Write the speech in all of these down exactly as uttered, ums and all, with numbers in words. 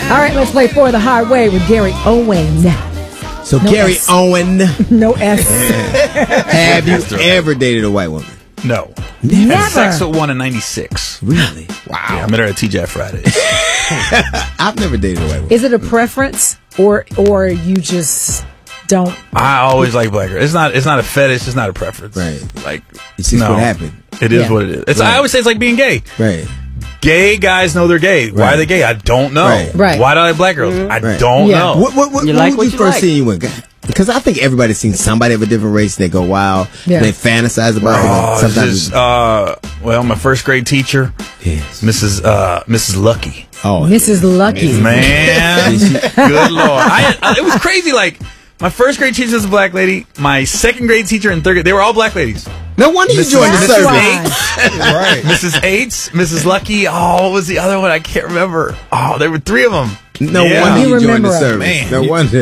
All right, let's play For the Hard Way with Gary Owen. So No Gary S. Owen, No S. have you ever dated a white woman? No. Never. Had sex with one in ninety-six. Really? Wow. Yeah, I met her at T J Fridays. I've never dated a white woman. Is it a preference or or you just don't? I always like black girls. It's not. It's not a fetish. It's not a preference. Right. Like It's just no. what happened. It is Yeah. what it is. It's, Right. I always say it's like being gay. Right. Gay guys know they're gay. Why Right. are they gay? I don't know. Right. Right. Why do I like black girls? I Right. don't Yeah. know. What, what, what, You what like would what you you first like. see you with? Because I think everybody's seen somebody of a different race. They go wild. Yeah. They fantasize about Oh, it. it's Sometimes. just, uh, well, my first grade teacher, yes. Missus Uh, Missus Lucky. Oh, Missus Lucky. Man, good lord! I, I, it was crazy. Like my first grade teacher was a black lady. My second grade teacher and third grade, they were all black ladies. no wonder you Missus joined the That's service. why. Right. Missus Aids, Missus Lucky. Oh, what was the other one? I can't remember. Oh, there were three of them. No Yeah. wonder You you, joined remember the her. service. Man. No wonder.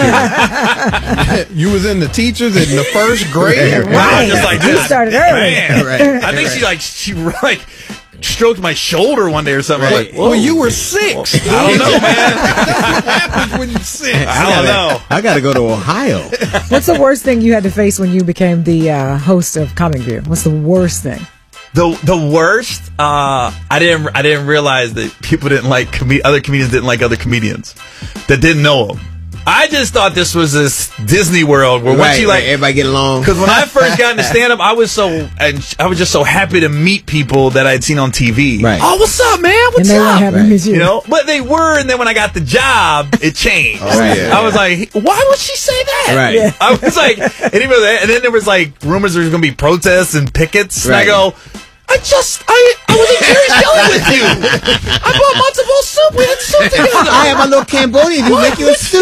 You was in the teachers in the first grade. Wow, Right. just like You this. started early. Man. Right. I think she like she like stroked my shoulder one day or something. I was Right. like, whoa. Well, you were six. I don't know, man. What happens when you're six? I don't know. I got to go to Ohio. What's the worst thing you had to face when you became the uh, host of Comic View? What's the worst thing? The the worst, uh, I didn't I didn't realize that people didn't like com- other comedians didn't like other comedians that didn't know them. I just thought this was this Disney World where once Right, you right, like everybody get along. because when I first got into stand up, I was so and I was just so happy to meet people that I had seen on T V. Right. Oh, what's up, man? What's And they up? weren't happy Right. with you. You know, but they were, and then when I got the job, it changed. Oh, yeah. I was like, why would she say that? Right. Yeah. I was like, and, even though- and then there was like rumors there was going to be protests and pickets, and I Right. go, I just, I, I was in Jerry's Deli with you. I bought matzo ball soup. We had soup together. I have my little Cambodian who make you a suit.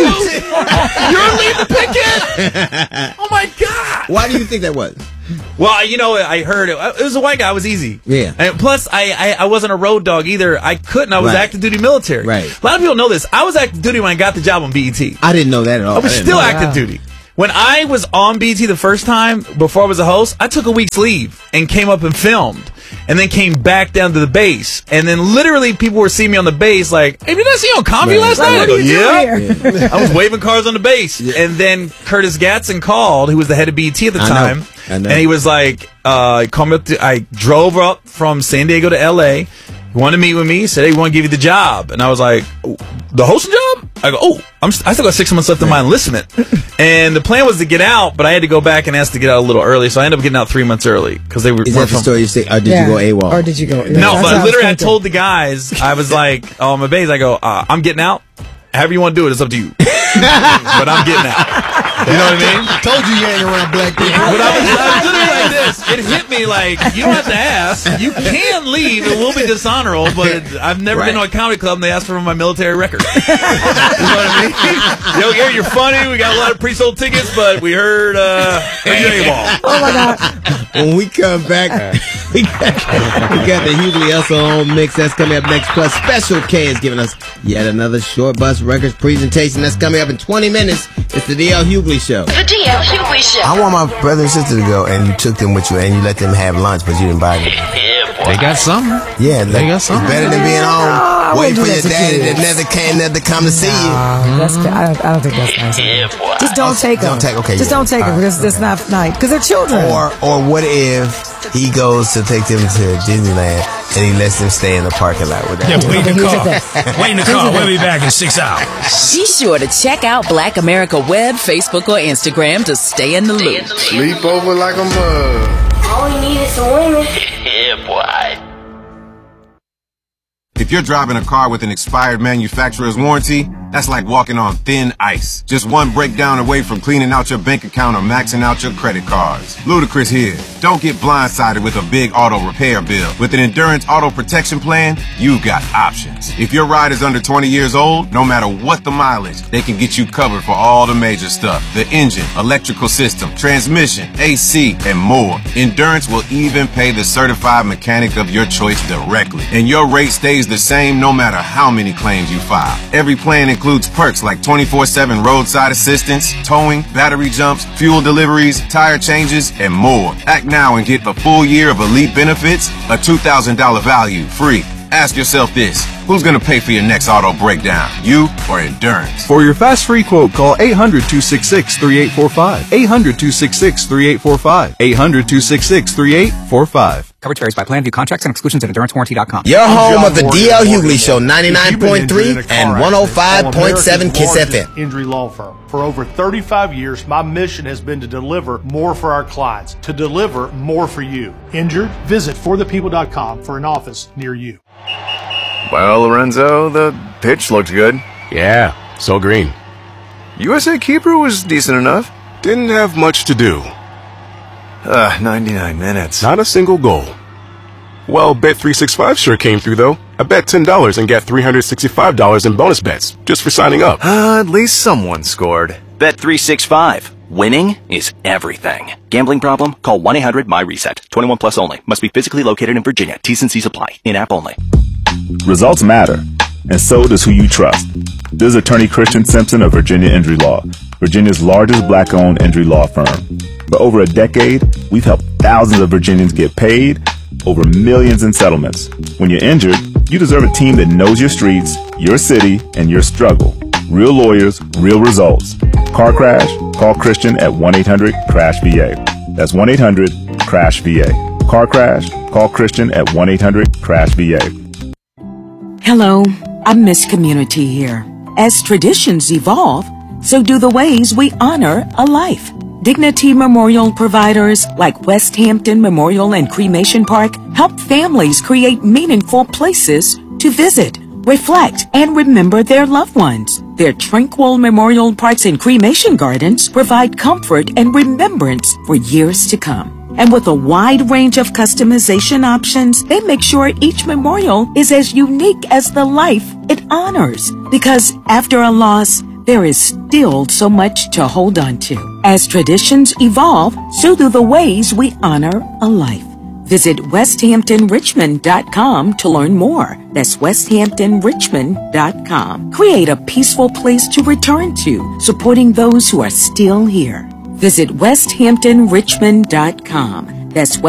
You're leading the picket. Oh my god. Why do you think that was? Well, you know, I heard it. It was a white guy. It was easy. Yeah. And plus, I, I, I wasn't a road dog either. I couldn't. I was Right. active duty military. Right. A lot of people know this. I was active duty when I got the job on B E T. I didn't know that at all. I was didn't still know that. active duty. When I was on B E T the first time, before I was a host, I took a week's leave and came up and filmed. And then came back down to the base. And then literally people were seeing me on the base like, hey, did I see you on Comedy Right. last Like, night? what I are go, you yeah. doing here? I was waving cars on the base. And then Curtis Gatson called, who was the head of B E T at the I know. time. I know. And he was like, uh, he called me up to, I drove up from San Diego to L A. He wanted to meet with me. Said, hey, we want to give you the job. And I was like, oh, the hosting job? I go, oh, I'm, st- I still got six months left of my enlistment. And the plan was to get out, but I had to go back and ask to get out a little early. So I ended up getting out three months early because they were. Is were that the from- story you say? Or did Yeah. you go AWOL? Or did you go? No, That's what but was literally, I thinking. told the guys, I was like, oh, my base, I go, uh, I'm getting out. However you want to do it, it's up to you. But I'm getting out. You know what I mean? Told you you ain't around black people. But I was, I was literally like this. It hit me like, you don't have to ask. You can leave. It will be dishonorable, but I've never Right. been to a comedy club and they asked for my military record. You know what I mean? Yo, Gary, you're funny. We got a lot of pre-sold tickets, but we heard, uh, heard you AWOL. Oh my God! When we come back, we got, we got the Hughley Hustle Home Mix that's coming up next. Plus, Special K is giving us yet another Short Bus Records presentation that's coming up in twenty minutes. It's the D L Hughley Show. The D L Hughley Show. I want my brother and sister to go, and you took them with you, and you let them have lunch, but you didn't buy them. They got something. Yeah, They like, got it's something. better than being home, I waiting for wouldn't do your that to daddy that kids. never came, never come to see you. That's I don't, I don't think that's nice. Just don't take them. Don't take- okay, Just yeah. don't take them because that's not nice. Because they're children. Or, or what if he goes to take them to Disneyland and he lets them stay in the parking lot with them? Yeah, wait in the Here's car. the thing. Wait in the car. We'll be back in six hours. Be sure to check out Black America Web, Facebook, or Instagram to stay in the loop. Sleep over like a mug. All we need is some women. Yeah, boy. If you're driving a car with an expired manufacturer's warranty, that's like walking on thin ice. Just one breakdown away from cleaning out your bank account or maxing out your credit cards. Ludacris here. Don't get blindsided with a big auto repair bill. With an Endurance Auto Protection Plan, you've got options. If your ride is under twenty years old, no matter what the mileage, they can get you covered for all the major stuff. The engine, electrical system, transmission, A C, and more. Endurance will even pay the certified mechanic of your choice directly. And your rate stays the same no matter how many claims you file. Every plan includes perks like twenty-four seven roadside assistance, towing, battery jumps, fuel deliveries, tire changes, and more. Act now and get a full year of elite benefits, a two thousand dollars value, free. Ask yourself this, Who's gonna pay for your next auto breakdown? You or Endurance? For your fast free quote, call eight hundred, two six six, three eight four five. eight hundred, two six six, three eight four five. eight hundred, two six six, three eight four five. Coverage varies by plan. View contracts and exclusions at endurance warranty dot com. Your home of the D L Hughley Show, ninety-nine point three and one oh five point seven Kiss F M. Injury law firm. For over thirty-five years, my mission has been to deliver more for our clients, to deliver more for you. Injured? Visit for the people dot com for an office near you. Well, Lorenzo, the pitch looked good. Yeah, so green. U S A Keeper was decent enough. Didn't have much to do. Uh, ninety-nine minutes. Not a single goal. Well, Bet three sixty-five sure came through, though. I bet ten dollars and got three hundred sixty-five dollars in bonus bets just for signing up. Uh, at least someone scored. Bet three sixty-five. Winning is everything. Gambling problem? Call one eight hundred my reset. twenty-one plus only. Must be physically located in Virginia. T's and C's apply. In-app only. Results matter, and so does who you trust. This is Attorney Christian Simpson of Virginia Injury Law, Virginia's largest black-owned injury law firm. For over a decade, we've helped thousands of Virginians get paid, over millions in settlements. When you're injured, you deserve a team that knows your streets, your city, and your struggle. Real lawyers, real results. Car crash? Call Christian at one eight hundred crash V A. That's one eight hundred crash V A. Car crash? Call Christian at one eight hundred crash V A. Hello, I'm Miss Community here. As traditions evolve, so do the ways we honor a life. Dignity Memorial providers like West Hampton Memorial and Cremation Park help families create meaningful places to visit, reflect, and remember their loved ones. Their tranquil memorial parks and cremation gardens provide comfort and remembrance for years to come. And with a wide range of customization options, they make sure each memorial is as unique as the life it honors. Because after a loss, there is still so much to hold on to. As traditions evolve, so do the ways we honor a life. Visit west hampton richmond dot com to learn more. That's west hampton richmond dot com. Create a peaceful place to return to, supporting those who are still here. Visit west hampton richmond dot com. That's